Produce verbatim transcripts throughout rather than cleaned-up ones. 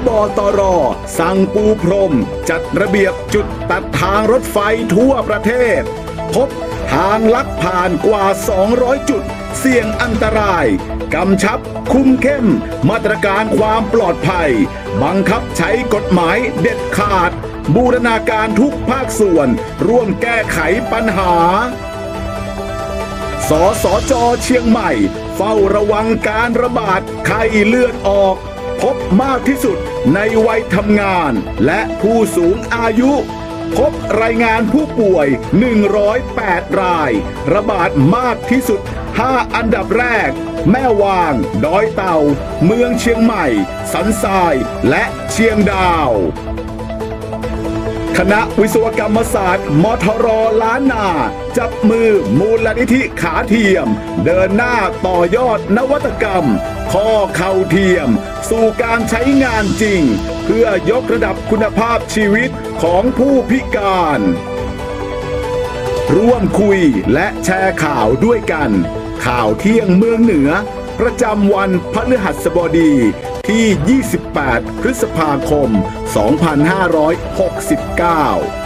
บตร.สั่งปูพรมจัดระเบียบจุดตัดทางรถไฟทั่วประเทศพบทางลักผ่านกว่าสองร้อยจุดเสี่ยงอันตรายกำชับคุมเข้มมาตรการความปลอดภัยบังคับใช้กฎหมายเด็ดขาดบูรณาการทุกภาคส่วนร่วมแก้ไขปัญหาสสจ.เชียงใหม่เฝ้าระวังการระบาดไข้เลือดออกพบมากที่สุดในวัยทำงานและผู้สูงอายุพบรายงานผู้ป่วยหนึ่งร้อยแปดรายระบาดมากที่สุดห้าอันดับแรกแม่วางดอยเต่าเมืองเชียงใหม่สันทรายและเชียงดาวคณะวิศวกรรมศาสตร์มทร.ล้านนาจับมือมูลนิธิขาเทียมเดินหน้าต่อยอดนวัตกรรมข้อเข่าเทียมสู่การใช้งานจริงเพื่อยกระดับคุณภาพชีวิตของผู้พิการร่วมคุยและแชร์ข่าวด้วยกันข่าวเที่ยงเมืองเหนือประจำวันพฤหัสบดีที่ยี่สิบแปดพฤษภาคมสองพันห้าร้อยหกสิบเก้า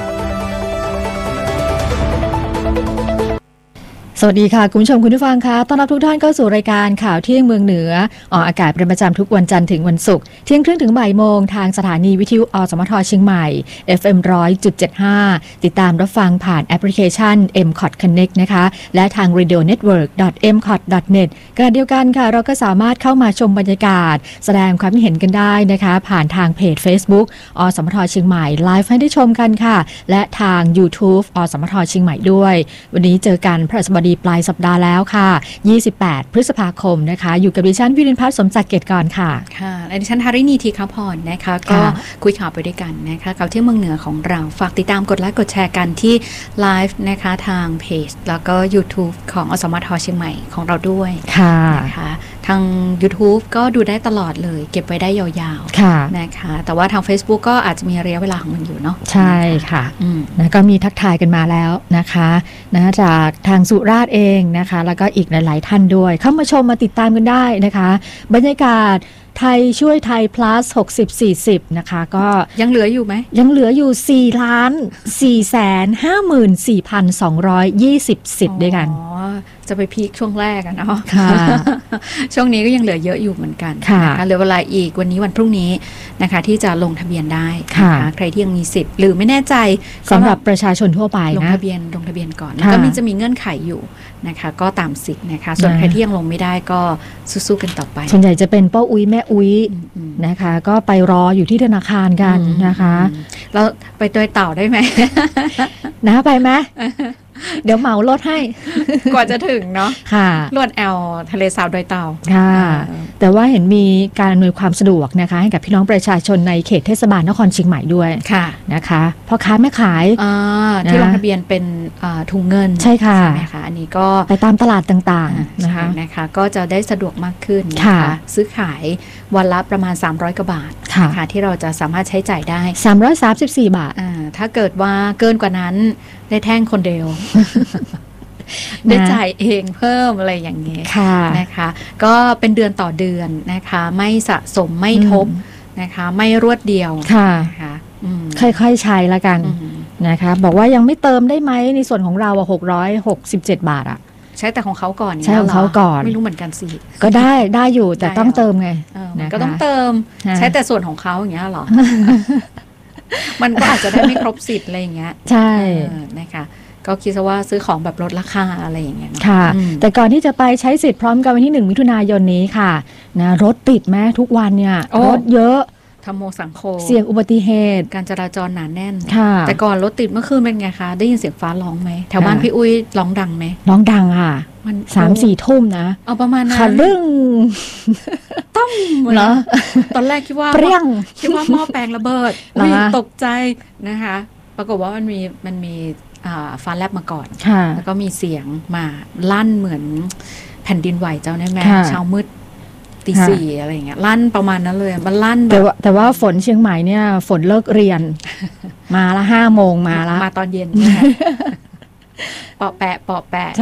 สวัสดีค่ะคุณผู้ชมคุณผู้ฟังคะต้อนรับทุกท่านเข้าสู่รายการข่าวเที่ยงเมืองเหนือออกอากาศเป็นประจำทุกวันจันทร์ถึงวันศุกร์เที่ยงครึ่งถึงบ่ายโมงทางสถานีวิทยุอสมทเชียงใหม่ เอฟ เอ็ม หนึ่งร้อยจุดเจ็ดห้า ติดตามรับฟังผ่านแอปพลิเคชัน เอ็ม คอท Connect นะคะและทาง เรดิโอ เน็ตเวิร์ก ดอท เอ็ม คอท ดอท เน็ต ขณะเดียวกันค่ะเราก็สามารถเข้ามาชมบรรยากาศแสดงความคิดเห็นกันได้นะคะผ่านทางเพจ Facebook อสมทเชียงใหม่ไลฟ์ให้ได้ชมกันค่ะและทาง YouTube อสมทเชียงใหม่ด้วยวันนี้เจอกันพฤหัสบดีปลายสัปดาห์แล้วค่ะยี่สิบแปดพฤษภาคมนะคะอยู่กับดิฉันวิรินภัทรสมศักดิ์เกตกรค่ะค่ะและดิฉันธารินีทีฆพรนะคะก็คุยข่าวไปด้วยกันนะคะกับที่เมืองเหนือของเราฝากติดตามกดไลค์กดแชร์กันที่ไลฟ์นะคะทางเพจแล้วก็ YouTube ของอสมทเชียงใหม่ของเราด้วยค่ะนะคะทาง YouTube ก็ดูได้ตลอดเลยเก็บไว้ได้ยาวๆนะคะแต่ว่าทาง Facebook ก็อาจจะมีระยะเวลาของมันอยู่เนาะใช่ค่ะนะก็มีทักทายกันมาแล้วนะคะนะจากทางสุราษฎร์เองนะคะแล้วก็อีกหลายๆท่านด้วยเข้ามาชมมาติดตามกันได้นะคะบรรยากาศไทยช่วยไทย plus หกสิบ สี่สิบนะคะก็ยังเหลืออยู่ไหมยังเหลืออยู่สี่ล้านสี่แสนห้าหมื่นสี่พันสองร้อยยี่สิบสิทธิ์ด้วยกันอ๋อจะไปพีคช่วงแรกอะเนาะช่วงนี้ก็ยังเหลือเยอะอยู่เหมือนกันนะคะเหลือเวลาอีกวันนี้วันพรุ่งนี้นะคะที่จะลงทะเบียนได้นะคะใครที่ยังมีสิทธิ์หรือไม่แน่ใจสำหรับประชาชนทั่วไปนะลงทะเบียนลงทะเบียนก่อนแล้วก็มีจะมีเงื่อนไขอยู่นะคะก็ตามสิทธิ์นะคะส่วนใครที่ยังลงไม่ได้ก็สู้ๆกันต่อไปส่วนใหญ่จะเป็นป้าอุ้ยแม่อุ้ยนะคะก็ไปรออยู่ที่ธนาคารกันนะคะแล้วไปดอยเต่าได้ไหมนะไปไหมเดี๋ยวเหมาลดให้กว่าจะถึงเนาะค่ะลวดแอลทะเลสาบดอยเต่าค่ะแต่ว่าเห็นมีการอำนวยความสะดวกนะคะให้กับพี่น้องประชาชนในเขตเทศบาลนครเชียงใหม่ด้วยค่ะนะคะพ่อค้าแม่ขายที่ลงทะเบียนเป็นถุงเงินใช่ค่ะใช่ไหมคะอันนี้ก็ไปตามตลาดต่างๆนะคะนะคะก็จะได้สะดวกมากขึ้นนะคะซื้อขายวันละประมาณสามร้อยกว่าบาทนะคะที่เราจะสามารถใช้จ่ายได้สามร้อยสามสิบสี่บาทถ้าเกิดว่าเกินกว่านั้นได้แท่งคนเดียวได้จ่ายเองเพิ่มอะไรอย่างเงี้ยนะคะก็เป็นเดือนต่อเดือนนะคะไม่สะสมไม่ทบนะคะไม่รวดเดียวนะคะค่อยๆใช้ละกันนะคะบอกว่ายังไม่เติมได้ไหมในส่วนของเราอะหกร้อยหกสิบเจ็ดบาทอะใช้แต่ของเขาก่อนใช้ของเขาก่อนไม่รู้เหมือนกันสิก็ได้ได้อยู่แต่ต้องเติมไงก็ต้องเติมใช้แต่ส่วนของเขาอย่างเงี้ยหรอมันก็อาจจะได้ไม่ครบสิทธิ์อะไรอย่างเงี้ยใช่นะคะก็คิดว่าซื้อของแบบลดราคาอะไรอย่างเงี้ยค่ะแต่ก่อนที่จะไปใช้สิทธิ์พร้อมกันวันที่หนึ่งมิถุนายนนี้ค่ะนะรถติดไหมทุกวันเนี่ยรถเยอะธรรมโมสังโฆเสี่ยงอุบัติเหตุการจราจรหนาแน่นแต่ก่อนรถติดเมื่อคืนเป็นไงคะได้ยินเสียงฟ้าร้องไหมแถวบ้านพี่อุ้ยร้องดังไหมร้องดังค่ะสามสี่ทุ่มนะเอาประมาณนั้นค่ะเรื่องต้องเหรอตอนแรกคิดว่าคิดว่าหม้อแปลงระเบิดตกใจนะคะปรากฏว่ามันมีมันมีฟ้าแลบมาก่อนแล้วก็มีเสียงมาลั่นเหมือนแผ่นดินไหวเจ้าแม่แม่เช้ามืดตีสี่อะไรอย่างเงี้ยลั่นประมาณนั้นเลยมันลั่นแต่ว่าแต่ว่าฝนเชียงใหม่เนี่ยฝนเลิกเรียนมาละห้าโมงมาละมาตอนเย็นเปาะแปะเปาะแปะ